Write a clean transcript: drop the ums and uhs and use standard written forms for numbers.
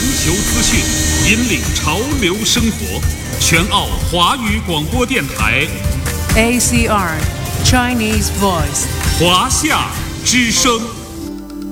球资讯，引领潮流生活。全澳华语广播电台 ACR Chinese Voice 华夏之声。